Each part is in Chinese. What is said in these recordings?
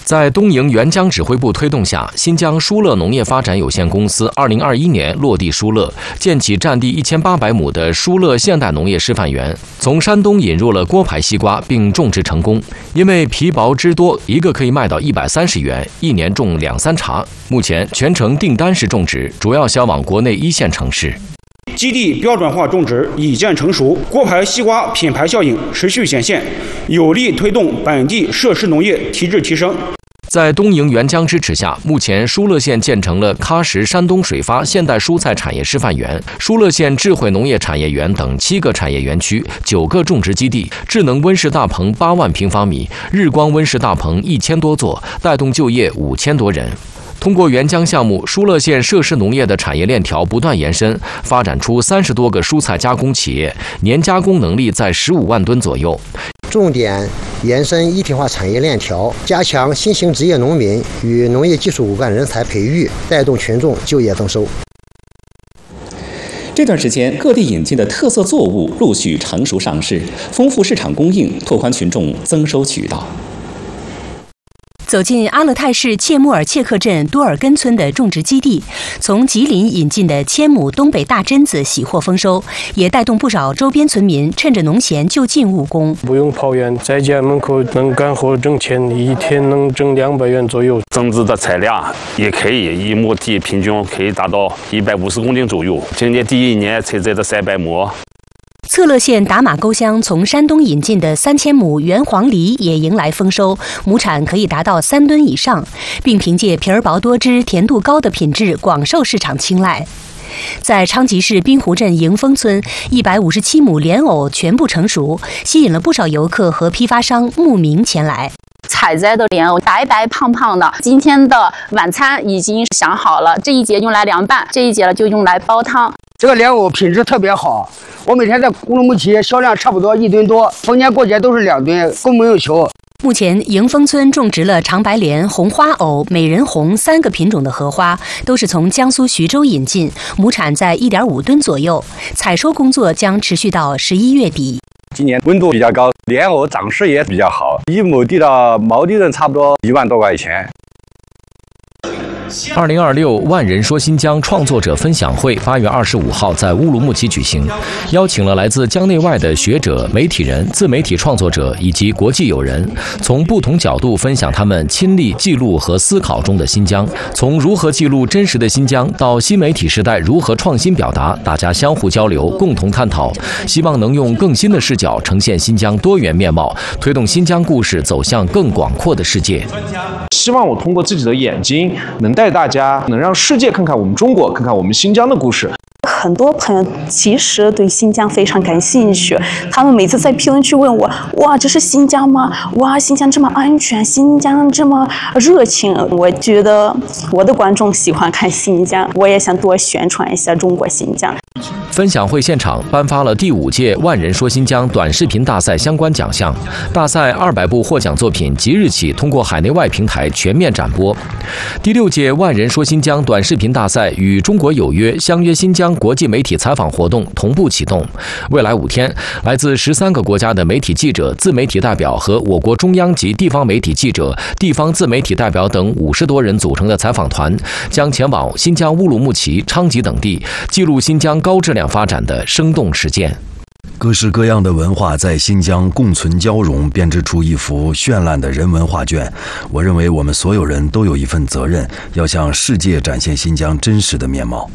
在东营沅江指挥部推动下，新疆疏勒农业发展有限公司2021年落地疏勒，建起占地1800亩的疏勒现代农业示范园，从山东引入了锅牌西瓜，并种植成功。因为皮薄汁多，一个可以卖到130元，一年种2-3茬。目前全程订单式种植，主要销往国内1线城市。 基地标准化种植已见成熟，锅牌西瓜品牌效应持续显现，有力推动本地涉施农业提质提升。 在东营沅江支持下，目前疏勒县建成了喀什山东水发现代蔬菜产业示范园、疏勒县智慧农业产业园等7个产业园区、9个种植基地，智能温室大棚8万平方米，日光温室大棚1000多座，带动就业5000多人。通过沅江项目，疏勒县涉施农业的产业链条不断延伸，发展出30多个蔬菜加工企业，年加工能力在15万吨左右。 重点延伸一体化产业链条，加强新型职业农民与农业技术骨干人才培育，带动群众就业增收。 这段时间，各地引进的特色作物陆续成熟上市，丰富市场供应，拓宽群众增收渠道。 走进阿勒泰市切木尔切克镇多尔根村的种植基地，从吉林引进的1000亩东北大榛子喜获丰收，也带动不少周边村民趁着农闲就近务工。 不用跑远，在家门口能干活挣钱，一天能挣200元左右。 增值的产量也可以，1亩地平均可以达到150公斤左右。今年第1年采摘的300亩。 策勒县达马沟乡从山东引进的3000亩原黄梨也迎来丰收，亩产可以达到3吨以上，并凭借皮儿薄多汁、甜度高的品质广受市场青睐。在昌吉市滨湖镇迎丰村，157亩莲藕全部成熟，吸引了不少游客和批发商慕名前来。 采摘的莲藕白白胖胖的，今天的晚餐已经想好了，这一节用来凉拌，这一节呢就用来煲汤。 这个莲藕品质特别好，我每天在乌鲁木齐销量差不多1吨多，逢年过节都是2吨，供不应求。 目前，迎丰村种植了长白莲、红花藕、美人红3个品种的荷花，都是从江苏徐州引进，亩产在1.5吨左右。采收工作将持续到11月底。 今年温度比较高，莲藕长势也比较好，1亩地的毛利润差不多1万多块钱。 2026万人说新疆创作者分享会8月25号在乌鲁木齐举行，邀请了来自疆内外的学者、媒体人、自媒体创作者以及国际友人，从不同角度分享他们亲历、记录和思考中的新疆。从如何记录真实的新疆到新媒体时代如何创新表达，大家相互交流，共同探讨，希望能用更新的视角呈现新疆多元面貌，推动新疆故事走向更广阔的世界。 希望我通过自己的眼睛能带大家，能让世界看看我们中国，看看我们新疆的故事。 很多朋友其实对新疆非常感兴趣，他们每次在评论区问我：“哇，这是新疆吗？哇，新疆这么安全，新疆这么热情。”我觉得我的观众喜欢看新疆，我也想多宣传一下中国新疆。 分享会现场颁发了第5届万人说新疆短视频大赛相关奖项，大赛200部获奖作品即日起通过海内外平台全面展播。第6届万人说新疆短视频大赛与中国有约相约新疆国际媒体采访活动同步启动，未来5天，来自13个国家的媒体记者、自媒体代表和我国中央及地方媒体记者、地方自媒体代表等50多人组成的采访团，将前往新疆乌鲁木齐、昌吉等地，记录新疆高质量发展的生动实践。 各式各样的文化在新疆共存交融，编织出一幅绚烂的人文画卷。我认为我们所有人都有一份责任，要向世界展现新疆真实的面貌。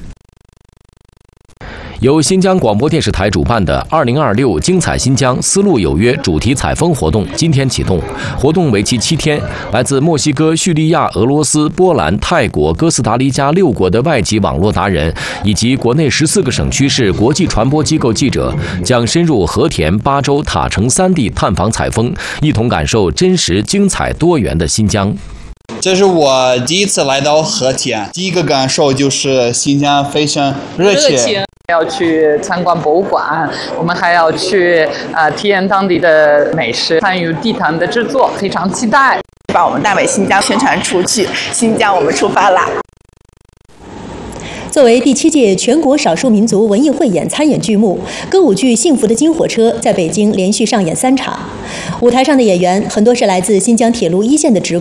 由新疆广播电视台主办的2026精彩新疆丝路有约主题采风活动今天启动，活动为期7天。来自墨西哥、叙利亚、俄罗斯、波兰、泰国、哥斯达黎加6国的外籍网络达人，以及国内14个省区市国际传播机构记者，将深入和田、巴州、塔城3地探访采风，一同感受真实、精彩、多元的新疆。 这是我第一次来到和田，第一个感受就是新疆非常热情。 要去参观博物馆，我们还要去体验当地的美食，参与地毯的制作，非常期待。 把我们大美新疆宣传出去，新疆我们出发啦！ 作为第7届全国少数民族文艺汇演参演剧目，歌舞剧《幸福的金火车》在北京连续上演3场。舞台上的演员很多是来自新疆铁路1线的职工。